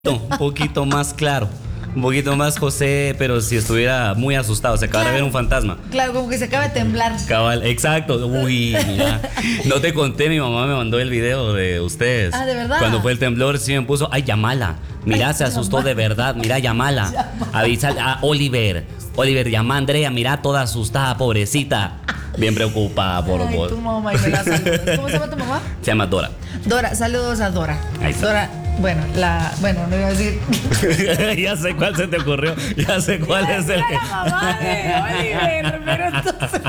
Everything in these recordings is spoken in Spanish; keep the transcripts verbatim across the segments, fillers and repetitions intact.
Un poquito más claro, un poquito más José, pero si estuviera muy asustado, se acaba Claro. de ver un fantasma. Claro, como que se acaba de temblar. Cabal, exacto. Uy, mira. No te conté, mi mamá me mandó el video de ustedes. Ah, ¿de verdad? Cuando fue el temblor, sí me puso, ay, llamala. Mira, Ay, se asustó llamala. de verdad. Mira, llamala. Avisa a Oliver. Oliver, llama a Andrea, mira, toda asustada, pobrecita. Bien preocupada por Ay, vos. tu mamá, y me la saludas. ¿Cómo se llama tu mamá? Se llama Dora. Dora, saludos a Dora. Ahí está. Dora, bueno, la, bueno, no iba a decir. Ya sé cuál se te ocurrió. Ya sé cuál es el que. La mamá de Oliver, pero entonces.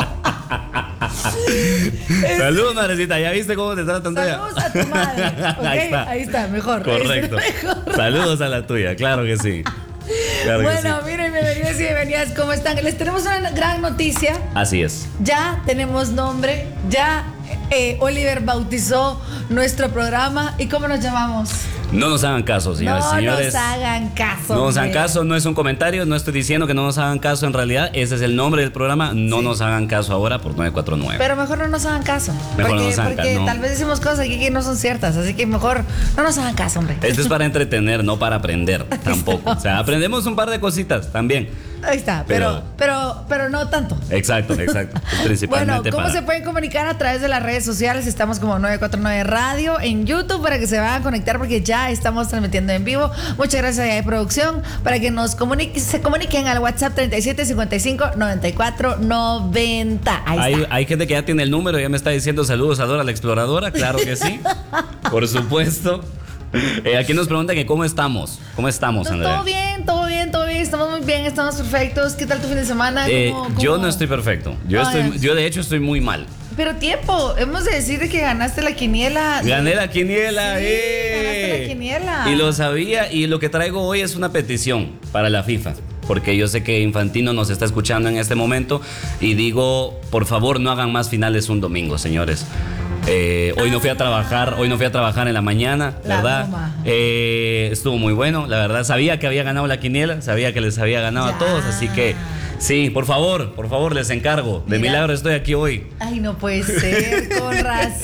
Saludos, madrecita. ¿Ya viste cómo te tratan de ella? Saludos a tu madre. ¿Ok? Ahí está. Ahí está, mejor. Correcto. Ahí está mejor. Saludos a la tuya, claro que sí. Claro que Bueno, sí. miren, bienvenidos y bienvenidas, ¿cómo están? Les tenemos una gran noticia. Así es. Ya tenemos nombre, ya eh, Oliver bautizó nuestro programa. ¿Y cómo nos llamamos? No nos hagan caso, señores no y señores. nos hagan caso. No nos hagan hombre. caso, no es un comentario, no estoy diciendo que no nos hagan caso en realidad, ese es el nombre del programa, no Sí. nos hagan caso ahora por nueve cuatro nueve. Pero mejor no nos hagan caso. Mejor porque no nos hagan porque caso, no. tal vez decimos cosas aquí que no son ciertas. Así que mejor no nos hagan caso, hombre. Esto es para entretener, no para aprender tampoco. O sea, aprendemos un par de cositas también. Ahí está, pero, Pero- pero, pero no tanto. Exacto, exacto. Principalmente Bueno, ¿cómo para... se pueden comunicar a través de las redes sociales? Estamos como nueve cuatro nueve Radio en YouTube para que se vayan a conectar porque ya estamos transmitiendo en vivo. Muchas gracias a de producción para que nos comunique, se comuniquen al WhatsApp treinta y siete cincuenta y cinco noventa y cuatro noventa. Ahí Hay, está. hay gente que ya tiene el número, ya me está diciendo saludos a Dora la exploradora, claro que sí. Por supuesto. Eh, aquí nos preguntan que cómo estamos. ¿Cómo estamos, No, Andrea? todo bien, todo bien, todo bien. Estamos muy bien, estamos perfectos. ¿Qué tal tu fin de semana? Eh, ¿Cómo- cómo- yo no estoy perfecto. Yo, Ah, estoy, ya. yo de hecho estoy muy mal. Pero tiempo, hemos de decir de que ganaste la quiniela. Gané la quiniela. Sí, ¡eh! ganaste la quiniela. Y lo sabía. Y lo que traigo hoy es una petición para la FIFA. Porque yo sé que Infantino nos está escuchando en este momento. Y digo, por favor, no hagan más finales un domingo, señores. Eh, hoy no fui a trabajar, hoy no fui a trabajar en la mañana, La ¿verdad? broma. Eh, estuvo muy bueno, la verdad. Sabía que había ganado la quiniela, sabía que les había ganado Ya. a todos, así que sí, por favor, por favor, les encargo. De Mira. milagro estoy aquí hoy. Ay, no puede ser, con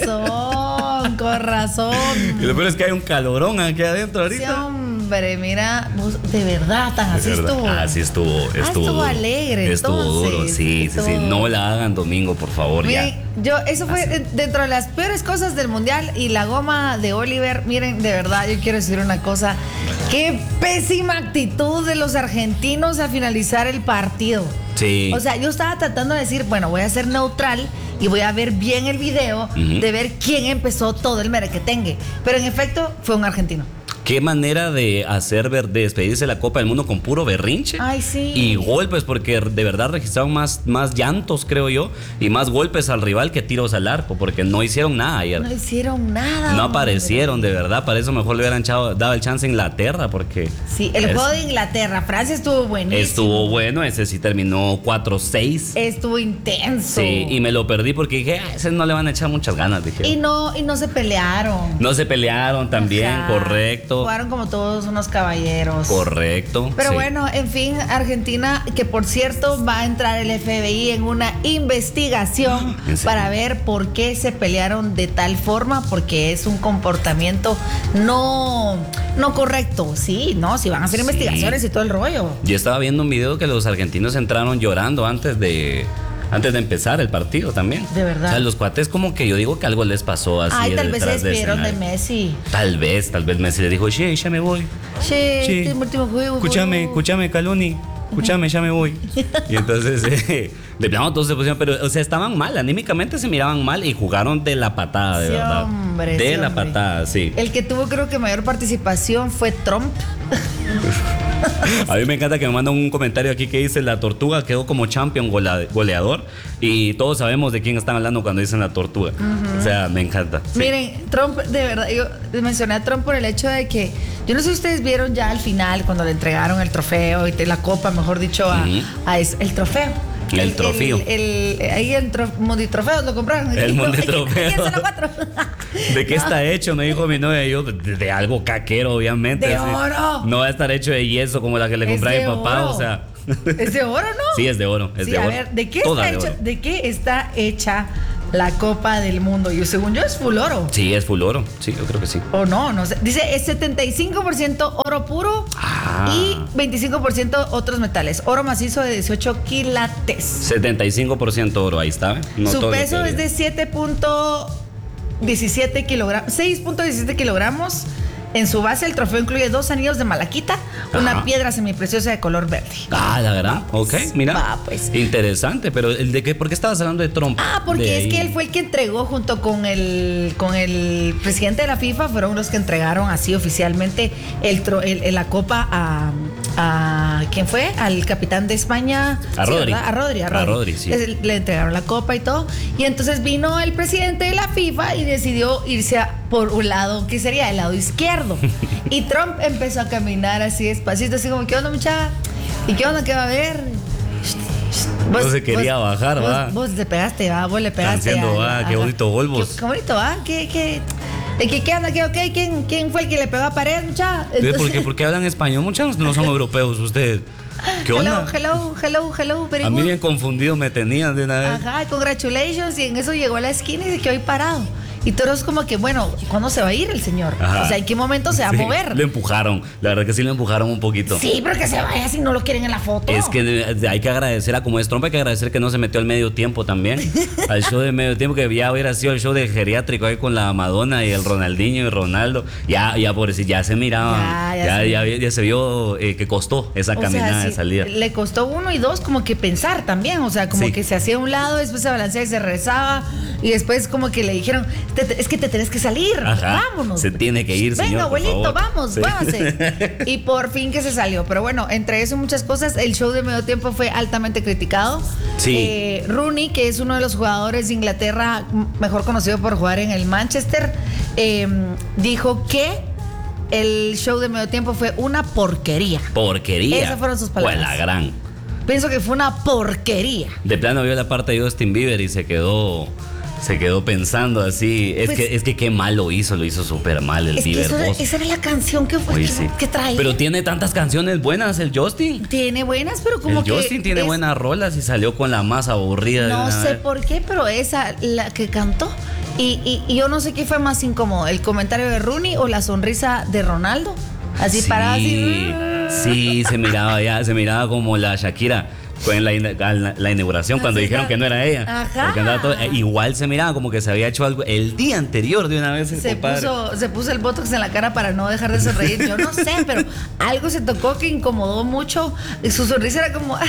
razón, con razón. Y lo peor es que hay un calorón aquí adentro Sí, ahorita. hombre, mira, vos, de verdad, tan así Es verdad. estuvo. Ah, sí estuvo, estuvo, Ah, estuvo duro. alegre, Estuvo entonces, duro, sí, sí, sí. estuvo- No la hagan domingo, por favor, Miren, ya. yo, eso fue Así. de- dentro de las peores cosas del mundial y la goma de Oliver. Miren, de verdad, yo quiero decir una cosa. Qué pésima actitud de los argentinos al finalizar el partido. Sí. O sea, yo estaba tratando de decir, bueno, voy a ser neutral y voy a ver bien el video Ujú. de ver quién empezó todo el merequetengue. Pero en efecto, fue un argentino. Qué manera de hacer ver, de despedirse la Copa del Mundo con puro berrinche. Ay, sí. Y golpes, porque de verdad registraron más, más llantos, creo yo, y más golpes al rival que tiros al arco, porque no hicieron nada ayer. No hicieron nada. No hombre. aparecieron, de verdad. Para eso mejor le hubieran echado, dado el chance a Inglaterra, porque Sí, el es- juego de Inglaterra, Francia estuvo buenísimo. estuvo bueno. Ese sí terminó cuatro seis. Estuvo intenso. Sí, y me lo perdí porque dije, a ese no le van a echar muchas ganas, dije. Y no, y no se pelearon. No se pelearon también, Ajá. correcto. Jugaron como todos unos caballeros. Correcto. Pero sí. bueno, en fin, Argentina, que por cierto va a entrar el F B I en una investigación ¿En serio? para ver por qué se pelearon de tal forma, porque es un comportamiento no, no correcto. Sí, no, si van a hacer Sí. investigaciones y todo el rollo. Yo estaba viendo un video que los argentinos entraron llorando antes de antes de empezar el partido también. De verdad. O sea, los cuates como que yo digo que algo les pasó así. Ay, tal vez se detrás del despidieron de escenario. Messi. Tal vez, tal vez Messi le dijo, che, ya me voy. Che, Sí. este es mi último juego. Escúchame, juego. escúchame, Caloni. Escúchame, ya me voy. Y entonces, eh, de plano todos se pusieron, pero, o sea, estaban mal, anímicamente se miraban mal y jugaron de la patada, de Sí, verdad. hombre, de sí, la hombre. patada, sí. El que tuvo creo que mayor participación fue Trump. A mí me encanta que me mandan un comentario aquí que dice la tortuga quedó como champion gola- goleador y todos sabemos de quién están hablando cuando dicen la tortuga. O sea, me encanta. Sí. Miren, Trump, de verdad, yo mencioné a Trump por el hecho de que, yo no sé si ustedes vieron ya al final, cuando le entregaron el trofeo y te- la copa, mejor dicho, a, Ujú. a es- el trofeo. El trofeo. El, el- ahí el trof, Munditrofeos lo compraron. El Munditrofeo. ¿Quién se lo cuatro? ¿De qué está hecho? Me dijo mi novia. Yo, de, de algo caquero, obviamente. ¡De así. oro! No va a estar hecho de yeso como la que le Es compré a de mi papá. oro. O sea. ¿Es de oro, no? Sí, es de oro. Es Sí, de a oro. ver, ¿de qué, Toda está de hecho- oro. ¿de qué está hecha la Copa del Mundo. Y según yo es full oro. Sí, es full oro. Sí, yo creo que sí. O no, no sé. Dice es setenta y cinco por ciento oro puro Ah. y veinticinco por ciento otros metales. Oro macizo de dieciocho quilates. setenta y cinco por ciento oro, ahí está. No Su todo lo peso que es de siete punto diecisiete kilogramos, seis punto diecisiete kilogramos. En su base el trofeo incluye dos anillos de malaquita, una Ajá. piedra semipreciosa de color verde. Ah, la verdad. Ok, mira. Va, pues. Interesante, pero el de qué, ¿por qué estabas hablando de Trump? Ah, porque De es ahí. que él fue el que entregó junto con el con el presidente de la FIFA, fueron los que entregaron así oficialmente el, tro- el- el- la copa a, a ¿quién fue? Al capitán de España. A Sí, Rodri. ¿verdad? A Rodri, a A Rodri. Rodri, sí. Les- le entregaron la copa y todo. Y entonces vino el presidente de la FIFA y decidió irse a- por un lado, que sería el lado izquierdo. Y Trump empezó a caminar así despacito, así como, ¿qué onda, muchacha? ¿Y qué onda? ¿Qué va a haber? No se quería bajar, vos, va. Vos te pegaste, va, vos le pegaste. Están haciendo, a- va, a- qué bonito Volvos. Qué, qué bonito, va. ¿Qué, qué, eh, qué, qué onda? ¿Qué, ok? ¿Quién, ¿Quién fue el que le pegó a pared, muchacha? Entonces, ¿Por qué, ¿Por qué hablan español? Muchachos no son europeos ustedes. ¿Qué onda? Hello, hello, hello, hello, very A mí good. bien confundido me tenían de una vez. Ajá, congratulations. Y en eso llegó a la esquina y se quedó ahí parado. Y todos como que, bueno, ¿cuándo se va a ir el señor? Ajá. O sea, ¿en qué momento se va Sí, a mover? Lo empujaron. La verdad que sí lo empujaron un poquito. Sí, pero que se vaya si no lo quieren en la foto. Es que de- hay que agradecer a como es Trump, hay que agradecer que no se metió al medio tiempo también. Al show de medio tiempo que ya hubiera sido el show de geriátrico ahí con la Madonna y el Ronaldinho y Ronaldo. Ya, ya pobrecito, ya se miraban. Ya, ya Ya, se- ya, ya se vio eh, que costó esa O caminada sea, de sí, salida. le costó uno y dos como que pensar también, o sea, como Sí. que se hacía a un lado, después se balanceaba y se regresaba y después como que le dijeron, "Te- te- es que te tenés que salir, Ajá, vámonos. se tiene que ir, Venga, señor, por abuelito, favor". vamos, Sí. váyase. Y por fin que se salió, pero bueno, entre eso muchas cosas, el show de medio tiempo fue altamente criticado. Sí. Eh, Rooney, que es uno de los jugadores de Inglaterra m- mejor conocido por jugar en el Manchester, eh, dijo que el show de medio tiempo fue una porquería. Porquería. Esas fueron sus palabras. Pues la gran. Pienso que fue una porquería. De plano vio la parte de Justin Bieber y se quedó. Se quedó pensando así. Es Pues- que es que qué mal lo hizo, lo hizo súper mal el Es que Bieber eso- Boss. esa era la canción que, fue, Oye, que, sí. que traía. Pero tiene tantas canciones buenas el Justin. Tiene buenas, pero como El que. Justin tiene es- buenas rolas y salió con la más aburrida. de No una sé vez. por qué, pero esa, la que cantó. Y, y- y yo no sé qué fue más incómodo, el comentario de Rooney o la sonrisa de Ronaldo. Así Sí, parada, así. sí, se miraba ya, se miraba como la Shakira fue en la, ina- la, la inauguración cuando Así dijeron está. que no era ella. Ajá. Porque andaba todo- eh, igual se miraba como que se había hecho algo el día anterior de una vez el Se compadre. puso, se puso el botox en la cara para no dejar de sonreír. Yo no sé, pero algo se tocó que incomodó mucho. Su sonrisa era como.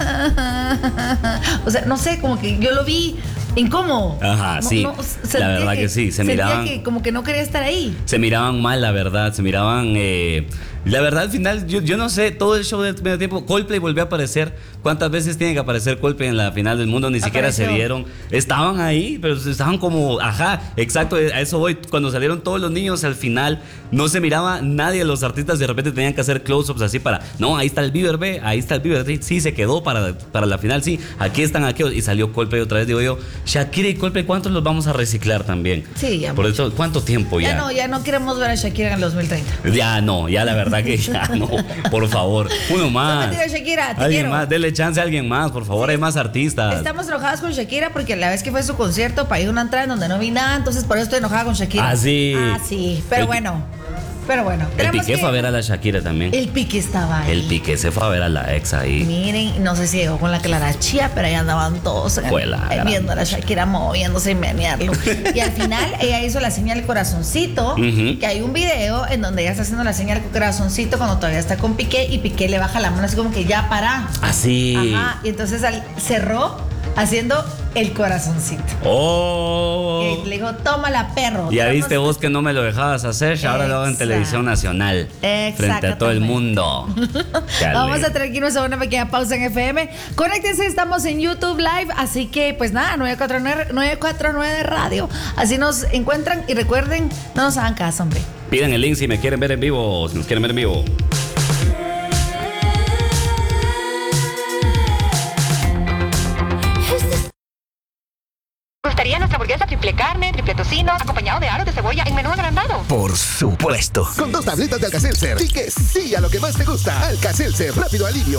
O sea, no sé, como que yo lo vi incómodo. Ajá, sí, sentía la verdad que sí, se sentía miraban- que como que no quería estar ahí. Se miraban mal, la verdad, se miraban... eh, la verdad, al final, yo, yo no sé, todo el show del medio tiempo, Coldplay volvió a aparecer. ¿Cuántas veces tiene que aparecer Coldplay en la final del mundo? Ni siquiera se Apareció. vieron. Estaban ahí, pero estaban como... Ajá, exacto, a eso voy. Cuando salieron todos los niños al final, no se miraba nadie de los artistas. De repente tenían que hacer close-ups así para... No, ahí está el Bieber B, ahí está el Bieber B. Sí, se quedó para, para la final, sí. Aquí están, aquí. Y salió Coldplay otra vez. Digo yo, Shakira y Coldplay, ¿cuántos los vamos a reciclar también? Sí, ya Por mucho. eso, ¿cuánto tiempo Ya ya? no, ya no queremos ver a Shakira en el dos mil treinta. Ya no, ya la verdad que ya no. Por favor, uno más. mentira, Shakira, te Alguien quiero. más, dele chance a alguien más, por favor, hay más artistas. Estamos enojadas con Shakira porque la vez que fue su concierto pagué una entrada en donde no vi nada, entonces por eso estoy enojada con Shakira. Ah, sí. Ah, sí. Pero El- bueno. Pero bueno. El tenemos Piqué que- fue a ver a la Shakira también. El Piqué estaba ahí. El Piqué se fue a ver a la ex ahí. Miren, no sé si llegó con la clarachía, pero ahí andaban todos eh, Fue la gran- viendo a la Shakira moviéndose y menearlo. Y al final ella hizo la señal corazoncito, Ujú. que hay un video en donde ella está haciendo la señal corazoncito cuando todavía está con Piqué y Piqué le baja la mano así como que ya para. Así. Ajá, y entonces al- cerró haciendo el corazoncito. Oh. Y le dijo, tómala, perro. Ya Vamos- viste vos que no me lo dejabas hacer, ahora lo hago en Exacto. televisión nacional. Frente a todo el Exactamente. mundo. Chale. Vamos a traer aquí nuestra una pequeña pausa en F M. Conéctense, estamos en YouTube Live, así que pues nada, nueve cuatro nueve, nueve cuatro nueve de radio. Así nos encuentran y recuerden, no nos hagan caso, hombre. Piden el link si me quieren ver en vivo, si nos quieren ver en vivo. ¿Gustaría nuestra hamburguesa triple carne, triple tocino, acompañado de aros de cebolla en menú agrandado? Por supuesto. Con dos tabletas de Alka-Seltzer. Di que sí a lo que más te gusta. Alka-Seltzer, rápido alivio.